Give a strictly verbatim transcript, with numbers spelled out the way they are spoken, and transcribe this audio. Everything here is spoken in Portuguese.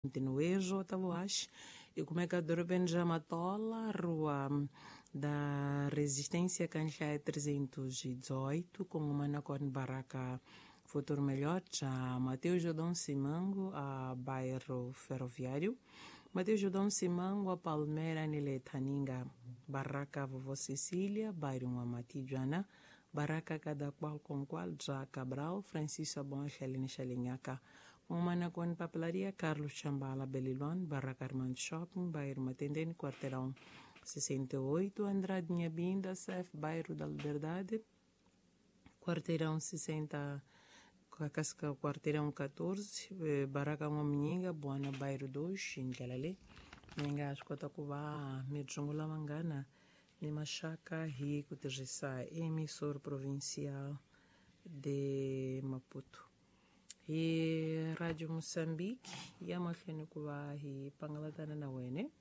Noejo, Tavoash, e como é que a Dorben Jamatola, rua da Resistência Canchai trezentos e dezoito, com uma na Corne Barraca Futuro Melhor, a Mateus Jordão Simango, a bairro Ferroviário, Mateus Jordão Simango, a Palmeira, Nile Taninga, Barraca Vovó Cecília, bairro Amatijuana, Barraca Cada Qual com Qual, já Cabral, Francisco Bom, Xaline Xalinhaca, uma na Corne Papelaria, Carlos Chambala, Belilon, Barraca Armando Shopping, bairro Matendene, Quarteirão sessenta e oito, Andrade Binda, C F, bairro da Liberdade, Quarteirão sessenta, Casca, Quarteirão catorze, Barraca Mominga, Boana, bairro dois, Xingalale, Menga, Escotacuba, Medjungula Mangana, Nimachaka, Rico, Terjessa, emissor provincial de Maputo. E Rádio Moçambique, e a Mafia Cuba, e Pangalatana na Wene.